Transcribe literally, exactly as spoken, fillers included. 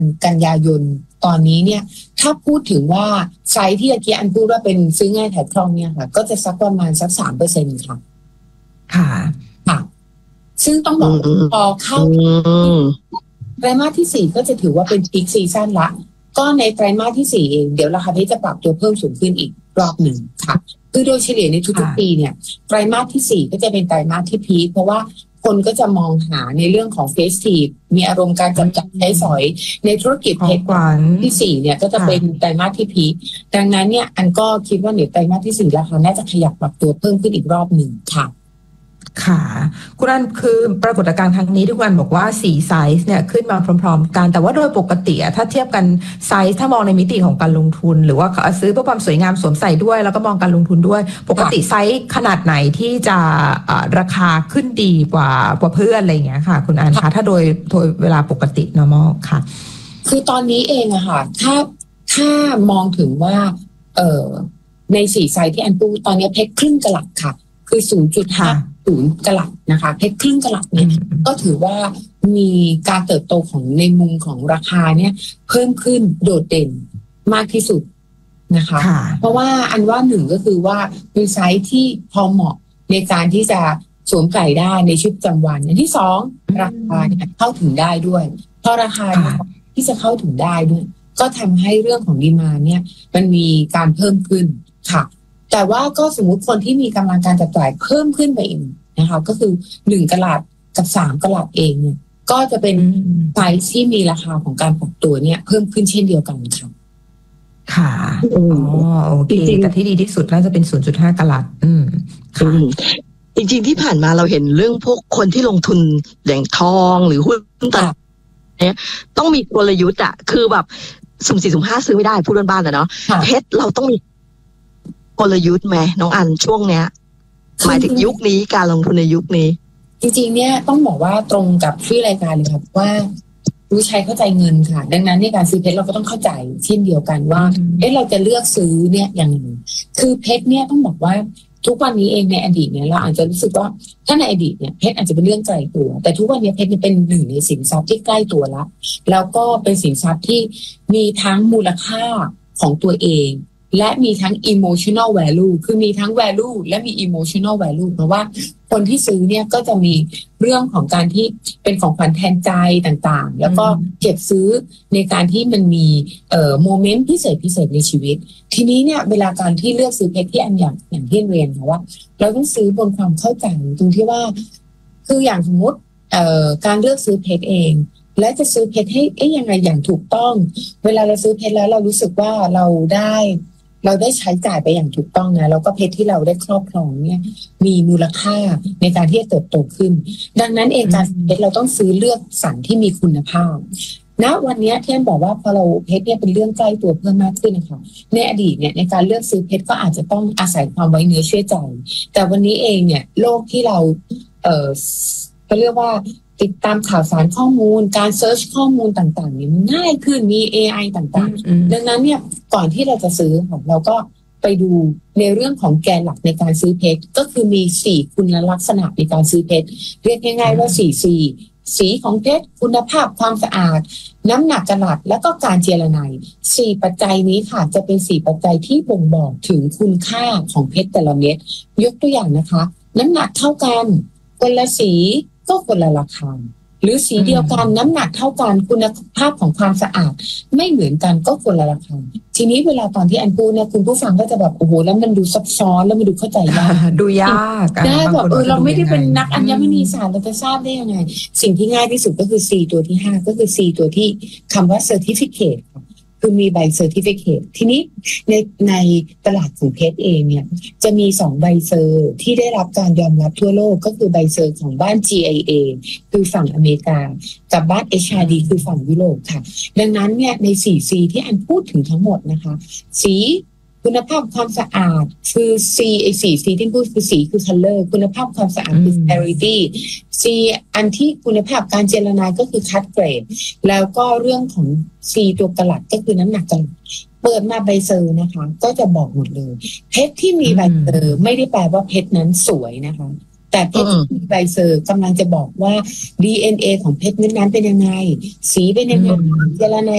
กันยายนตอนนี้เนี่ยถ้าพูดถึงว่าไซส์ที่เมื่อกี้อันพูดว่าเป็นซื้อง่ายแถมคล่องเนี่ยค่ะก็จะสักประมาณสักสามเปอร์เซ็นต์ค่ะค่ะค่ะซึ่งต้องบอกพอเข้าไตรมาสที่สี่ก็จะถือว่าเป็นพีคซีซั่นละก็ในไตรมาสที่สี่เองเดี๋ยวราคาเพชรจะปรับตัวเพิ่มสูงขึ้นอีกรอบหนึ่งค่ะคือโดยเฉลี่ยในทุกๆปีเนี่ยไตรมาสที่สี่ก็จะเป็นไตรมาสที่พีคเพราะว่าคนก็จะมองหาในเรื่องของเฟสทีฟมีอารมณ์การจับจ่ายใช้สอยในธุรกิจเพชรที่สี่เนี่ยก็จะเป็นไตรมาสที่พีคดังนั้นเนี่ยอันก็คิดว่าในไตรมาสที่สี่ราคาน่าจะขยับปรับตัวเพิ่มขึ้นอีกรอบหนึ่งค่ะค่ะคุณอันคือปรากฏการณ์ครั้งนี้ที่คุณอันบอกว่าสี่ไซส์เนี่ยขึ้นมาพร้อมๆกันแต่ว่าโดยปกติถ้าเทียบกันไซส์ถ้ามองในมิติของการลงทุนหรือว่าซื้อเพื่อความสวยงามสวมใส่ด้วยแล้วก็มองการลงทุนด้วยปกติไซส์ขนาดไหนที่จะราคาขึ้นดีกว่ากว่าเพื่อนอะไรอย่างเงี้ยค่ะคุณอันคะถ้าโดยโดยเวลาปกติ normal ค่ะคือตอนนี้เองอะค่ะถ้าถ้ามองถึงว่าเอ่อในสี่ไซส์ที่อันพูดตอนนี้เพชรครึ่งกะลัดค่ะคือ ศูนย์จุดห้า ศูนย์กะลัดนะคะเพชรครึ่งกะลัดเนี่ยก็ถือว่ามีการเติบโตของในมุมของราคาเนี่ยเพิ่มขึ้นโดดเด่นมากที่สุดนะคะเพราะว่าอันว่าหนึ่งก็คือว่าเป็นไซส์ที่พอเหมาะในการที่จะสวมใส่ได้ในชีวิตประจำวันอันที่สองราคาเนี่ยเข้าถึงได้ด้วยพอราคาที่จะเข้าถึงได้ด้วยก็ทำให้เรื่องของดีมานด์เนี่ยมันมีการเพิ่มขึ้นค่ะแต่ว่าก็สมมุติคนที่มีกำลังการจับจ่ายเพิ่มขึ้นไปอีกนะคะก็คือหนึ่งกะลัดกับสามกะลัดเองเนี่ยก็จะเป็นไซส์ที่มีราคาของการปรับตัวเนี่ยเพิ่มขึ้นเช่นเดียวกันค่ะค่ะอ๋อโอเคแต่ที่ดีที่สุดน่าจะเป็น ศูนย์จุดห้า กะลัดอืมค่ะจริงๆที่ผ่านมาเราเห็นเรื่องพวกคนที่ลงทุนแหล่งทองหรือหุ้นต่างเนี่ยต้องมีกลยุทธ์อะคือแบบสุ่มสี่สุ่มห้าซื้อไม่ได้พูดบ้านๆนะเนาะเพชรเราต้องมีกลยุทธ์ไหมน้องอันช่วงเนี้ยหมายถึงยุคนี้การลงทุนในยุคนี้จริงๆเนี่ยต้องบอกว่าตรงกับชื่อรายการเลยครับว่ารู้ใช้เข้าใจเงินค่ะดังนั้นในการซื้อเพชรเราก็ต้องเข้าใจเช่นเดียวกันว่าเอ๊ะเราจะเลือกซื้อเนี่ยอย่างไรคือเพชรเนี่ยต้องบอกว่าทุกวันนี้เองในอดีตเนี่ยเราอาจจะรู้สึกว่าถ้าในอดีตเนี่ยเพชรอาจจะเป็นเรื่องไกลตัวแต่ทุกวันนี้เพชรเป็นหนึ่งในสินทรัพย์ที่ใกล้ตัวแล้วแล้วก็เป็นสินทรัพย์ที่มีทั้งมูลค่าของตัวเองและมีทั้ง emotional value คือมีทั้ง value และมี emotional value เพราะว่าคนที่ซื้อเนี่ยก็จะมีเรื่องของการที่เป็นของขวัญแทนใจต่างๆแล้วก็เก็บซื้อในการที่มันมีเอ่อโมเมนต์พิเศษพิเศษในชีวิตทีนี้เนี่ยเวลาการที่เลือกซื้อเพชรที่อันอย่างอย่างที่เรียนค่ะว่าเราต้องซื้อบนความเข้าใจตรงที่ว่าคืออย่างสมมติเอ่อการเลือกซื้อเพชรเองและจะซื้อเพชรให้เอ๊ะยังไงอย่างถูกต้องเวลาเราซื้อเพชรแล้วเรารู้สึกว่าเราได้เราได้ใช้จ่ายไปอย่างถูกต้องนะแล้วก็เพชรที่เราได้ครอบครองเนี่ยมีมูลค่าในการที่จะเติบโตขึ้นดังนั้นเองการเพชรเราต้องซื้อเลือกสรรที่มีคุณภาพณวันนี้ที่บอกว่าพอเราเพชรเนี่ยเป็นเรื่องใกล้ตัวเพิ่มมากขึ้นนะคะในอดีตเนี่ยในการเลือกซื้อเพชรก็อาจจะต้องอาศัยความไว้เนื้อเชื่อใจแต่วันนี้เองเนี่ยโลกที่เราเอ่อเขาเรียกว่าติดตามข่าวสารข้อมูลการเซิร์ชข้อมูลต่างๆเนี่ยง่ายขึ้นมี เอ ไอ ต่างๆดังนั้นเนี่ยก่อนที่เราจะซื้อเราก็ไปดูในเรื่องของแกนหลักในการซื้อเพชรก็คือมีสี่คุณลักษณะในการซื้อเพชรเรียกง่ายๆว่าสี่ C สีของเพชรคุณภาพความสะอาดน้ำหนักกะลัดแล้วก็การเจรไนสี่ปัจจัยนี้ค่ะจะเป็นสี่ปัจจัยที่บ่งบอกถึงคุณค่าของเพชรแต่ละเม็ดยกตัวอย่างนะคะน้ำหนักเท่ากันคนละสีก็คนละราคาหรือสีเดียวกันน้ำหนักเท่ากันคุณภาพของความสะอาดไม่เหมือนกันก็คนละราคาทีนี้เวลาตอนที่อันพูดเนี่ยคุณผู้ฟังก็จะแบบโอ้โหแล้วมันดูซับซ้อนแล้วมันดูเข้าใจยากดูยากได้แบบเออเราไม่ได้เป็นนักอัญมณีศาสตร์เราจะทราบได้ยังไงสิ่งที่ง่ายที่สุดก็คือ C ตัวที่ห้าก็คือ C ตัวที่คำว่า certificate คือมีใบเซอร์ติฟิเคตทีนี้ในในตลาดของเพชรเองเนี่ยจะมีสองใบเซอร์ที่ได้รับการยอมรับทั่วโลกก็คือใบเซอร์ของบ้าน จี ไอ เอ คือฝั่งอเมริกากับบ้าน เอช อาร์ ดี คือฝั่งยุโรปค่ะดังนั้นเนี่ยใน โฟร์ ซี ที่อันพูดถึงทั้งหมดนะคะสีคุณภาพความสะอาดคือ C ไอ้สี่ C ที่พูดคือสีคือ color คุณภาพความสะอาดคือ clarity C อันที่คุณภาพการเจรนายก็คือ cut grade แล้วก็เรื่องของ C ตัวกะลัดก็คือน้ำหนักกะลัดเปิดมาใบเซอร์นะคะก็จะบอกหมดเลยเพชรที่มีใบเซอร์ไม่ได้แปลว่าเพชรนั้นสวยนะคะแต่เพชรที่มีใบเซอร์กำลังจะบอกว่า ดี เอ็น เอ ของเพชรนั้นเป็นยังไงสีเป็นยังไงเจรนาย